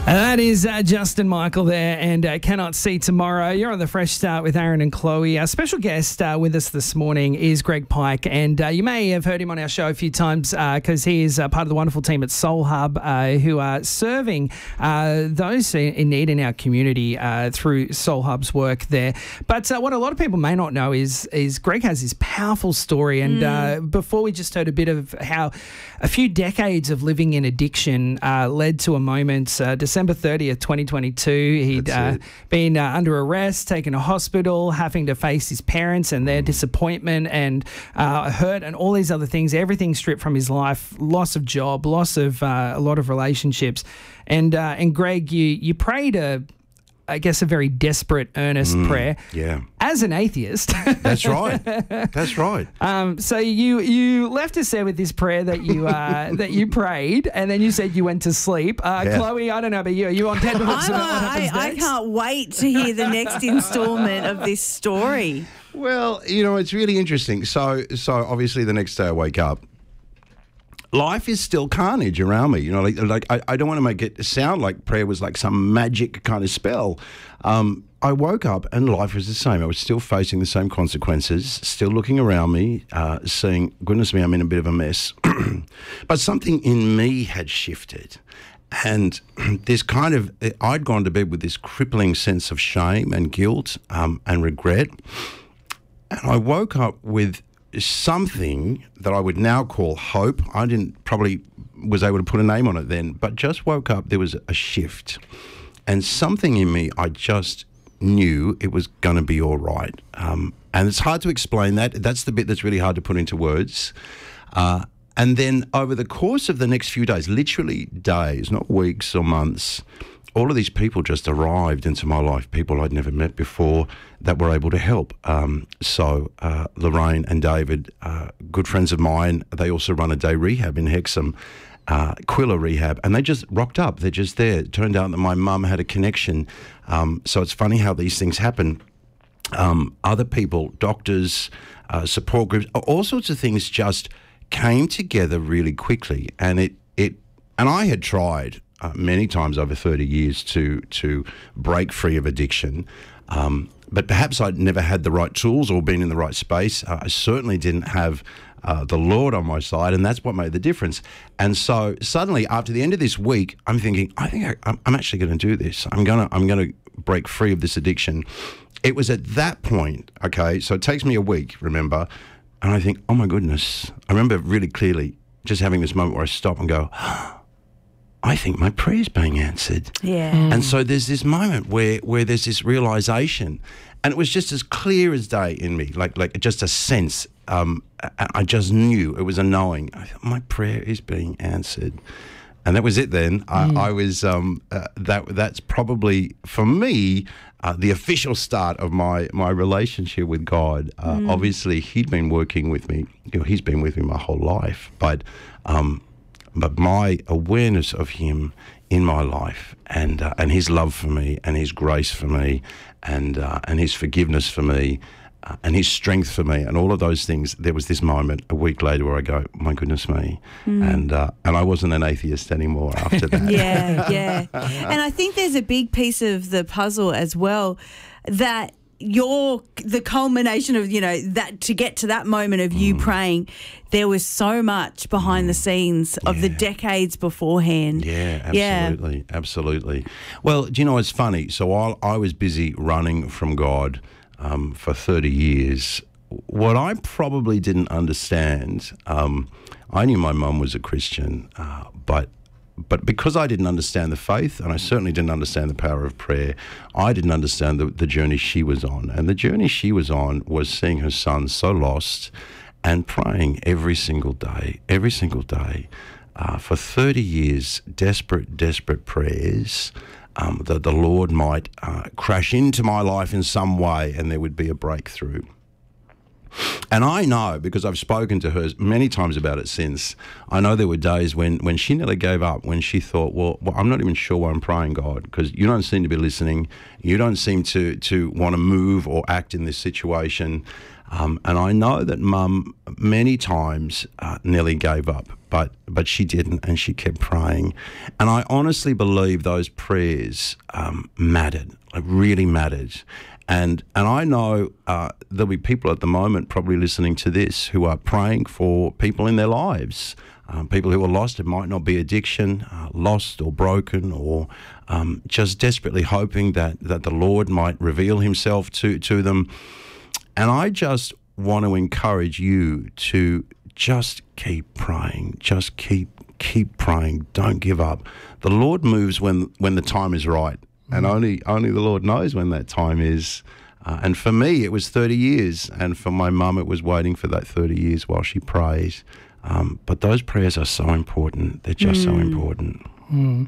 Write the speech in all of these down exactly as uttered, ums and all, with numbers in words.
And that is uh, Justin Michael there, and uh, Cannot See Tomorrow. You're on the Fresh Start with Aaron and Chloe. Our special guest uh, with us this morning is Greg Pike, and uh, you may have heard him on our show a few times because uh, he is uh, part of the wonderful team at Soul Hub uh, who are serving uh, those in need in our community uh, through Soul Hub's work there. But uh, what a lot of people may not know is, is Greg has this powerful story, and mm. uh, before we just heard a bit of how a few decades of living in addiction uh, led to a moment, uh, December thirtieth, twenty twenty-two. He'd uh, been uh, under arrest, taken to hospital, having to face his parents and their disappointment and uh, hurt and all these other things, everything stripped from his life, loss of job, loss of uh, a lot of relationships. And uh, and Greg, you, you prayed a, I guess, a very desperate, earnest mm, prayer. Yeah. As an atheist. That's right. That's right. Um, so you you left us there with this prayer that you uh, that you prayed, and then you said you went to sleep. Uh, Yeah. Chloe, I don't know about you. Are you on tenterhooks about what happens I, I next? can't wait to hear the next instalment of this story. Well, you know, it's really interesting. So, so obviously the next day I wake up, life is still carnage around me. You know, like, like I, I don't want to make it sound like prayer was like some magic kind of spell. Um, I woke up and life was the same. I was still facing the same consequences, still looking around me, uh, seeing, goodness me, I'm in a bit of a mess. But something in me had shifted. And this kind of, I'd gone to bed with this crippling sense of shame and guilt um, and regret. And I woke up with something that I would now call hope. I didn't probably was able to put a name on it then, but just woke up, there was a shift. And something in me, I just knew it was going to be all right. Um, and it's hard to explain that. That's the bit that's really hard to put into words. Uh, and then over the course of the next few days, literally days, not weeks or months, all of these people just arrived into my life, people I'd never met before that were able to help. Um, so uh, Lorraine and David, uh, good friends of mine, they also run a day rehab in Hexham, uh, Quilla Rehab, and they just rocked up. They're just there. It turned out that my mum had a connection. Um, so it's funny how these things happen. Um, other people, doctors, uh, support groups, all sorts of things just came together really quickly. And it, it and I had tried Uh, many times over thirty years to to break free of addiction. Um, but perhaps I'd never had the right tools or been in the right space. Uh, I certainly didn't have uh, the Lord on my side, and that's what made the difference. And so suddenly, after the end of this week, I'm thinking, I think I, I'm, I'm actually going to do this. I'm gonna I'm gonna break free of this addiction. It was at that point, okay, so it takes me a week, remember, and I think, oh my goodness. I remember really clearly just having this moment where I stop and go, I think my prayer's being answered. Yeah. Mm. And so there's this moment where where there's this realization, and it was just as clear as day in me, like like just a sense. Um, I just knew, it was a knowing. I thought, my prayer is being answered, and that was it. Then Mm. I, I was um, uh, that that's probably for me uh, the official start of my my relationship with God. Uh, Mm. Obviously, He'd been working with me. You know, He's been with me my whole life, but. Um, But my awareness of Him in my life, and uh, and His love for me, and His grace for me, and uh, and His forgiveness for me, uh, and His strength for me, and all of those things. There was this moment a week later where I go, my goodness me, Mm. and uh, and I wasn't an atheist anymore after that. Yeah, yeah. And I think there's a big piece of the puzzle as well, that your the culmination of, you know, that to get to that moment of you Mm. praying, there was so much behind the scenes of the Yeah. decades beforehand. Yeah, Yeah. absolutely, absolutely. Well, do you know, it's funny. So while I was busy running from God um, for thirty years, what I probably didn't understand, um, I knew my mum was a Christian, uh, but But because I didn't understand the faith, and I certainly didn't understand the power of prayer, I didn't understand the, the journey she was on. And the journey she was on was seeing her son so lost and praying every single day, every single day, uh, for thirty years, desperate, desperate prayers, um, that the Lord might uh, crash into my life in some way and there would be a breakthrough. And I know, because I've spoken to her many times about it since, I know there were days when, when she nearly gave up, when she thought, well, well I'm not even sure why I'm praying, God, because you don't seem to be listening. You don't seem to, to want to move or act in this situation. Um, and I know that Mum many times uh, nearly gave up, but but she didn't, and she kept praying. And I honestly believe those prayers um, mattered, like really mattered. And and I know uh, there'll be people at the moment probably listening to this who are praying for people in their lives, um, people who are lost. It might not be addiction, uh, lost or broken, or um, just desperately hoping that, that the Lord might reveal himself to, to them. And I just want to encourage you to just keep praying, just keep keep praying. Don't give up. The Lord moves when, when the time is right, and only only the Lord knows when that time is. Uh, and for me, it was thirty years, and for my mum, it was waiting for that thirty years while she prays. Um, but those prayers are so important. They're just mm. so important. Mm.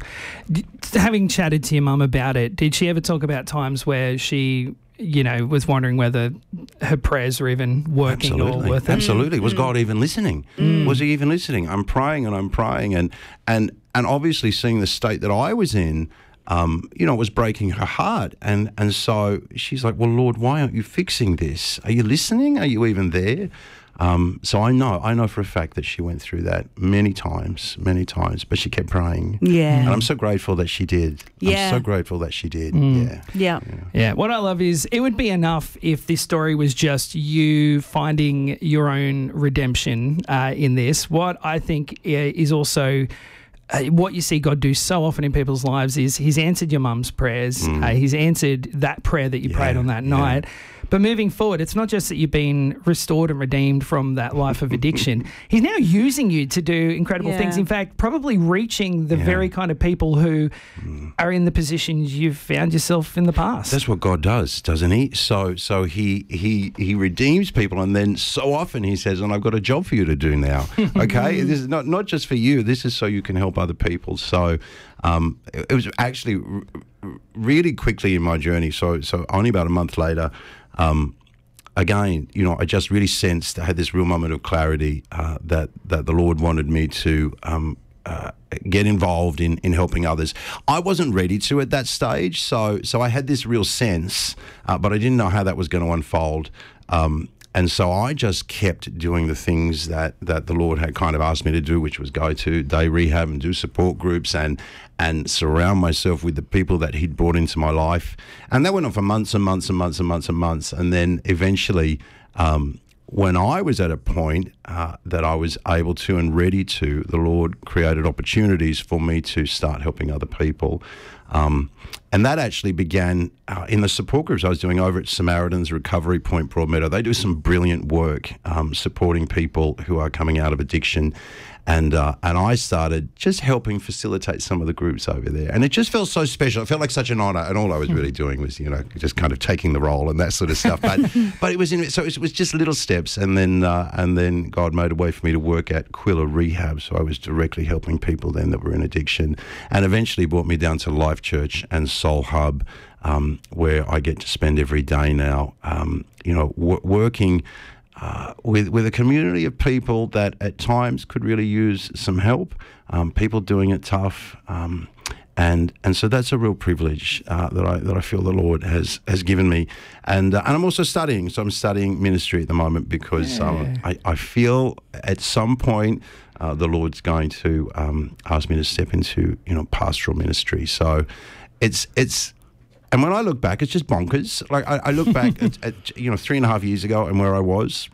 Having chatted to your mum about it, did she ever talk about times where she, you know, was wondering whether her prayers are even working Absolutely. or worth it? Absolutely. Was Mm. God even listening? Mm. Was he even listening? I'm praying and I'm praying, and and and obviously seeing the state that I was in, um, you know, it was breaking her heart. And and so she's like, well, Lord, why aren't you fixing this? Are you listening? Are you even there? Um, so I know, I know for a fact that she went through that many times, many times, but she kept praying. Yeah. And I'm so grateful that she did. Yeah. I'm so grateful that she did. Mm. Yeah. Yeah. yeah. Yeah, what I love is it would be enough if this story was just you finding your own redemption uh, in this. What I think uh, is also uh, what you see God do so often in people's lives is he's answered your mum's prayers. Mm. Uh, he's answered that prayer that you Yeah, prayed on that yeah. night. But moving forward, it's not just that you've been restored and redeemed from that life of addiction. He's now using you to do incredible Yeah. things. In fact, probably reaching the Yeah. very kind of people who Mm. are in the positions you've found yourself in the past. That's what God does, doesn't he? So so he he he redeems people, and then so often he says, and I've got a job for you to do now. Okay? This is not, not just for you. This is so you can help other people. So um, it, it was actually r- r- really quickly in my journey. So so only about a month later, um, again, you know, I just really sensed, I had this real moment of clarity uh, that, that the Lord wanted me to um, uh, get involved in, in helping others. I wasn't ready to at that stage, so so I had this real sense, uh, but I didn't know how that was going to unfold. Um, and so I just kept doing the things that, that the Lord had kind of asked me to do, which was go to day rehab and do support groups and and surround myself with the people that he'd brought into my life. And that went on for months and months and months and months and months. And then eventually, um, when I was at a point uh, that I was able to and ready to, the Lord created opportunities for me to start helping other people. Um, and that actually began uh, in the support groups I was doing over at Samaritans Recovery Point Broadmeadow. They do some brilliant work um, supporting people who are coming out of addiction. And uh, and I started just helping facilitate some of the groups over there. And it just felt so special. It felt like such an honour. And all I was really doing was, you know, just kind of taking the role and that sort of stuff. But but it was in, so it was just little steps. And then uh, and then God made a way for me to work at Quilla Rehab. So I was directly helping people then that were in addiction. And eventually brought me down to Life Church and Soul Hub, um, where I get to spend every day now, um, you know, w- working Uh, with with a community of people that at times could really use some help, um, people doing it tough, um, and and so that's a real privilege uh, that I that I feel the Lord has has given me, and uh, and I'm also studying. So I'm studying ministry at the moment because Yeah. um, I I feel at some point uh, the Lord's going to um, ask me to step into you know pastoral ministry. So it's it's. And when I look back, it's just bonkers. Like I, I look back at, at you know three and a half years ago and where I was,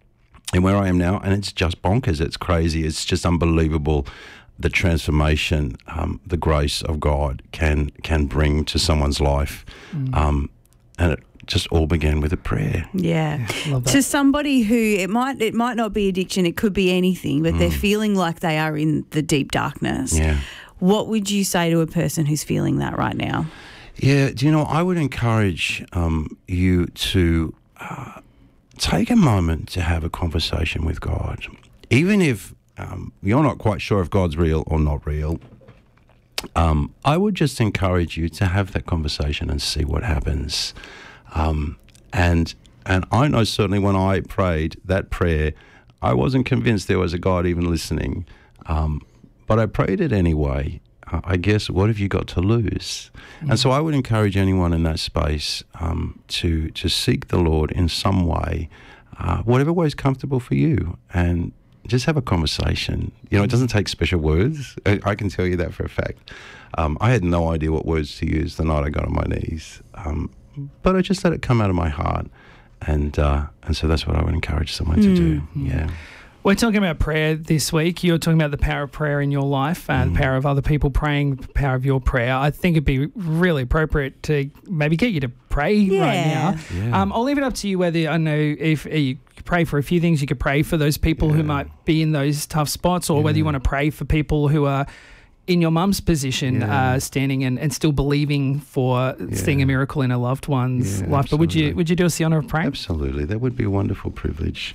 and where I am now, and it's just bonkers. It's crazy. It's just unbelievable the transformation, um, the grace of God can can bring to someone's life, Mm. um, and it just all began with a prayer. Yeah. Love that. To somebody who it might it might not be addiction, it could be anything, but they're feeling like they are in the deep darkness. Yeah. What would you say to a person who's feeling that right now? Yeah, do you know, I would encourage um, you to uh, take a moment to have a conversation with God. Even if um, you're not quite sure if God's real or not real, um, I would just encourage you to have that conversation and see what happens. Um, and And I know certainly when I prayed that prayer, I wasn't convinced there was a God even listening. Um, but I prayed it anyway. Uh, I guess, what have you got to lose? Mm. And so I would encourage anyone in that space um, to, to seek the Lord in some way, uh, whatever way is comfortable for you, and just have a conversation. You know, it doesn't take special words. I, I can tell you that for a fact. Um, I had no idea what words to use the night I got on my knees. Um, but I just let it come out of my heart. And uh, and so that's what I would encourage someone mm. to do. Yeah. We're talking about prayer this week. You're talking about the power of prayer in your life, uh, mm. the power of other people praying, the power of your prayer. I think it'd be really appropriate to maybe get you to pray yeah. right now. Yeah. Um, I'll leave it up to you whether, I know, if uh, you pray for a few things, you could pray for those people yeah. who might be in those tough spots, or yeah. whether you want to pray for people who are in your mum's position, yeah. uh, standing and, and still believing for yeah. seeing a miracle in a loved one's yeah, life. absolutely. But would you would you do us the honour of praying? Absolutely. That would be a wonderful privilege.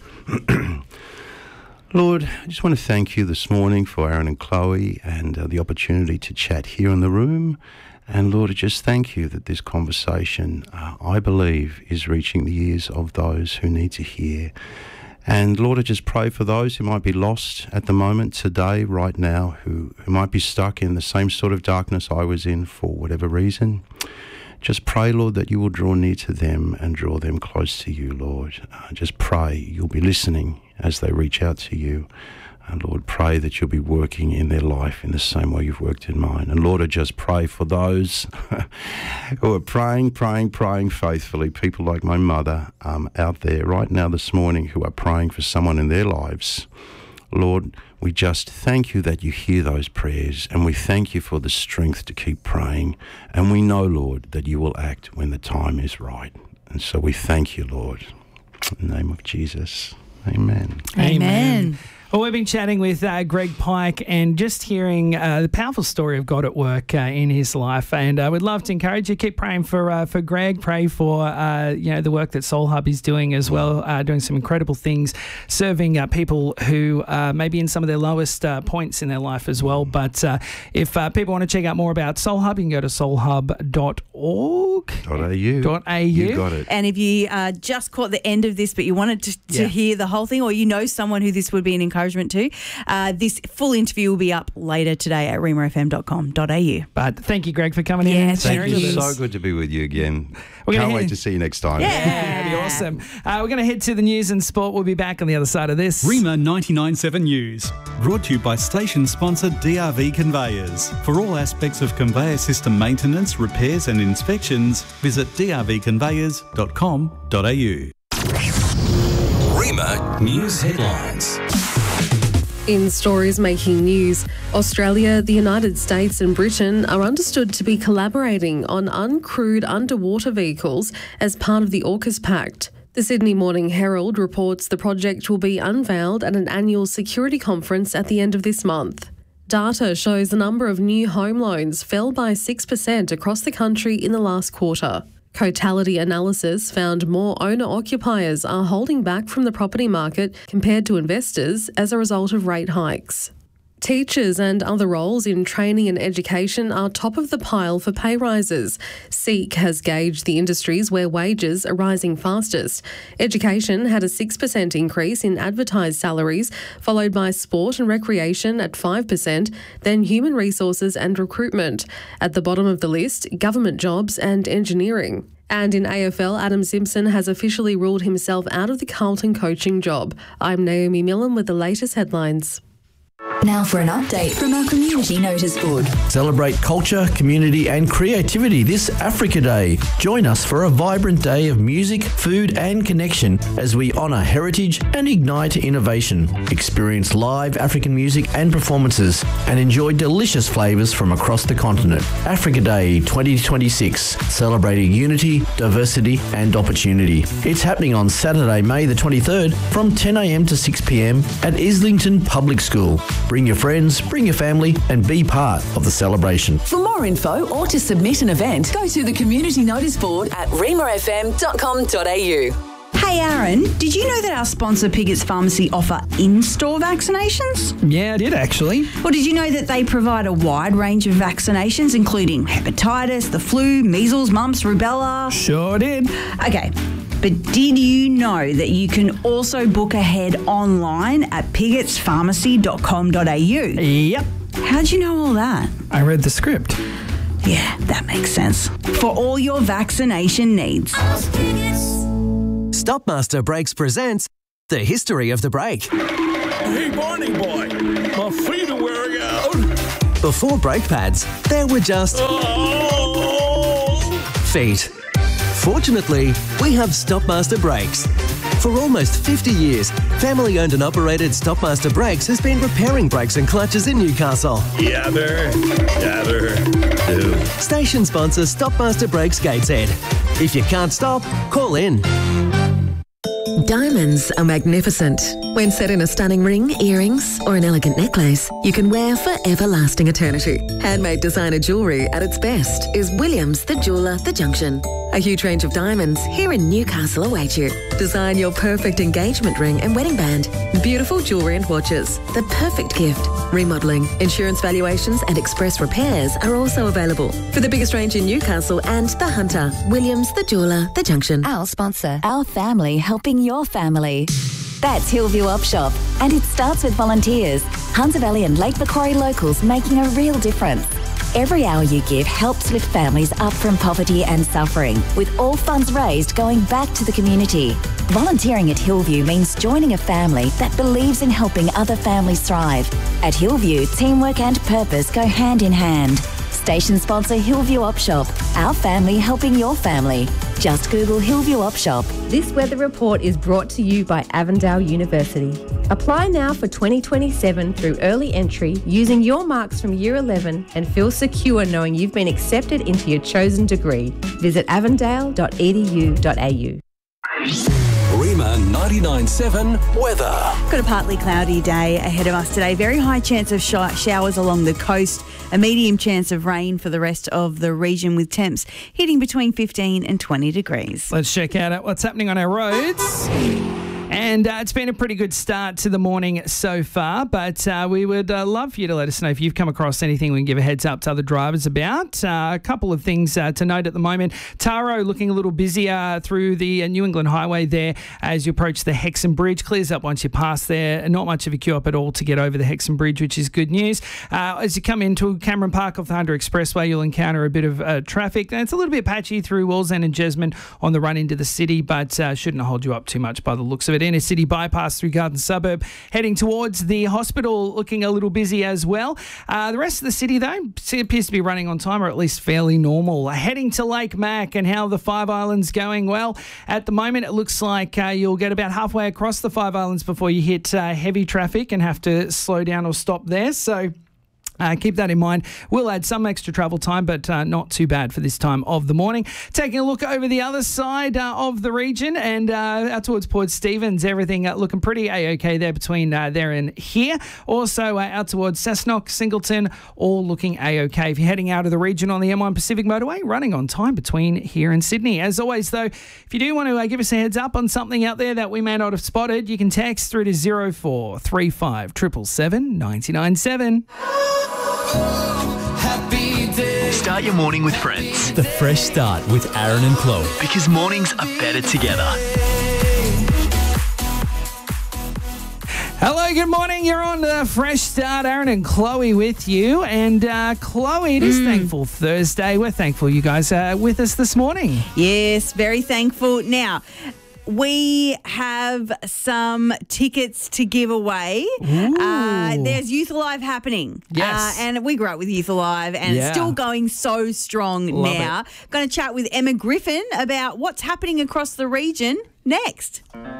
Lord, I just want to thank you this morning for Aaron and Chloe and uh, the opportunity to chat here in the room. And Lord, I just thank you that this conversation, uh, I believe, is reaching the ears of those who need to hear. And Lord, I just pray for those who might be lost at the moment today, right now, who, who might be stuck in the same sort of darkness I was in for whatever reason. Just pray, Lord, that you will draw near to them and draw them close to you, Lord. Uh, just pray you'll be listening as they reach out to you. And Lord, pray that you'll be working in their life in the same way you've worked in mine. And Lord, I just pray for those who are praying, praying, praying faithfully, people like my mother um, out there right now this morning who are praying for someone in their lives. Lord, we just thank you that you hear those prayers, and we thank you for the strength to keep praying. And we know, Lord, that you will act when the time is right. And so we thank you, Lord. In the name of Jesus, amen. Amen. Amen. Well, we've been chatting with uh, Greg Pike and just hearing uh, the powerful story of God at work uh, in his life. And I uh, would love to encourage you, keep praying for uh, for Greg, pray for uh, you know the work that Soul Hub is doing as well, uh, doing some incredible things, serving uh, people who uh, may be in some of their lowest uh, points in their life as well. But uh, if uh, people want to check out more about Soul Hub, you can go to soul hub dot org. .au. .au. You got it. And if you uh, just caught the end of this, but you wanted to, to Yeah. hear the whole thing, or you know someone who this would be an encouragement to, uh, this full interview will be up later today at rima f m dot com dot a u. But thank you, Greg, for coming in. Yeah, and thank sharing you. with So us. good to be with you again. We're gonna Can't head- wait to see you next time. Yeah. Yeah, that'd be awesome. Uh, we're going to head to the news and sport. We'll be back on the other side of this. Rima ninety-nine point seven News, brought to you by station sponsor D R V Conveyors. For all aspects of conveyor system maintenance, repairs and inspections, visit d r v conveyors dot com dot a u. Rima News Headlines. In stories making news, Australia, the United States and Britain are understood to be collaborating on uncrewed underwater vehicles as part of the AUKUS Pact. The Sydney Morning Herald reports the project will be unveiled at an annual security conference at the end of this month. Data shows the number of new home loans fell by six percent across the country in the last quarter. Cotality analysis found more owner-occupiers are holding back from the property market compared to investors as a result of rate hikes. Teachers and other roles in training and education are top of the pile for pay rises. SEEK has gauged the industries where wages are rising fastest. Education had a six percent increase in advertised salaries, followed by sport and recreation at five percent, then human resources and recruitment. At the bottom of the list, government jobs and engineering. And in A F L, Adam Simpson has officially ruled himself out of the Carlton coaching job. I'm Naomi Millen with the latest headlines. Now for an update from our community notice board. Celebrate culture, community and creativity this Africa Day. Join us for a vibrant day of music, food and connection as we honour heritage and ignite innovation. Experience live African music and performances and enjoy delicious flavours from across the continent. Africa Day twenty twenty-six, celebrating unity, diversity and opportunity. It's happening on Saturday, May the twenty-third from ten a m to six p m at Islington Public School. Bring your friends, bring your family and be part of the celebration. For more info or to submit an event, go to the community notice board at rima f m dot com dot a u. Hey Aaron, did you know that our sponsor Piggett's Pharmacy offer in-store vaccinations? Yeah, I did actually. Well, did you know that they provide a wide range of vaccinations, including hepatitis, the flu, measles, mumps, rubella? Sure did. Okay, But did you know that you can also book ahead online at piggotts pharmacy dot com dot a u? Yep. How'd you know all that? I read the script. Yeah, that makes sense. For all your vaccination needs. Stopmaster Brakes presents The History of the Brake. Hey, Barney boy, my feet are wearing out. Before brake pads, there were just Oh! feet. Fortunately, we have Stopmaster Brakes. For almost fifty years, family-owned and operated Stopmaster Brakes has been repairing brakes and clutches in Newcastle. Yabber, yabber, do. Station sponsor Stopmaster Brakes Gateshead. If you can't stop, call in. Diamonds are magnificent. When set in a stunning ring, earrings, or an elegant necklace, you can wear for everlasting eternity. Handmade designer jewellery at its best is Williams the Jeweller, The Junction. A huge range of diamonds here in Newcastle await you. Design your perfect engagement ring and wedding band. Beautiful jewellery and watches. The perfect gift. Remodelling, insurance valuations and express repairs are also available. For the biggest range in Newcastle and The Hunter, Williams the Jeweller, The Junction. Our sponsor, our family helping your family. That's Hillview Op Shop, and it starts with volunteers. Hunter Valley and Lake Macquarie locals making a real difference. Every hour you give helps lift families up from poverty and suffering, with all funds raised going back to the community. Volunteering at Hillview means joining a family that believes in helping other families thrive. At Hillview, teamwork and purpose go hand in hand. Station sponsor Hillview Op Shop, our family helping your family. Just Google Hillview Op Shop. This weather report is brought to you by Avondale University. Apply now for twenty twenty-seven through early entry using your marks from Year eleven and feel secure knowing you've been accepted into your chosen degree. Visit avondale dot e d u dot a u. Rima ninety-nine point seven weather. Got a partly cloudy day ahead of us today. Very high chance of sh- showers along the coast. A medium chance of rain for the rest of the region with temps hitting between fifteen and twenty degrees. Let's check out what's happening on our roads. And uh, it's been a pretty good start to the morning so far, but uh, we would uh, love for you to let us know if you've come across anything we can give a heads up to other drivers about. Uh, a couple of things uh, to note at the moment. Taro looking a little busier through the uh, New England Highway there as you approach the Hexham Bridge. Clears up once you pass there. Not much of a queue up at all to get over the Hexham Bridge, which is good news. Uh, as you come into Cameron Park off the Hunter Expressway, you'll encounter a bit of uh, traffic. And it's a little bit patchy through Wallsend and Jesmond on the run into the city, but uh, shouldn't hold you up too much by the looks of it. Inner city bypass through Garden Suburb, heading towards the hospital, looking a little busy as well. Uh, the rest of the city, though, appears to be running on time, or at least fairly normal. Uh, heading to Lake Mac, and how the Five Islands going? Well, at the moment, it looks like uh, you'll get about halfway across the Five Islands before you hit uh, heavy traffic and have to slow down or stop there. So Uh, keep that in mind. We'll add some extra travel time, but uh, not too bad for this time of the morning. Taking a look over the other side uh, of the region and uh, out towards Port Stephens, everything uh, looking pretty A-OK there between uh, there and here. Also uh, out towards Cessnock, Singleton, all looking A-OK. If you're heading out of the region on the M one Pacific Motorway, running on time between here and Sydney. As always, though, if you do want to uh, give us a heads up on something out there that we may not have spotted, you can text through to zero four three five seven seven seven nine nine seven. Happy day. Start your morning with friends. The Fresh Start with Aaron and Chloe. Because mornings are better together. Hello, good morning. You're on the Fresh Start. Aaron and Chloe with you. And uh, Chloe, it is mm. Thankful Thursday. We're thankful you guys are with us this morning. Yes, very thankful. Now, we have some tickets to give away. Uh, there's Youth Alive happening. Yes. Uh, and we grew up with Youth Alive, and Yeah. it's still going so strong Love now. Going to chat with Emma Griffin about what's happening across the region next.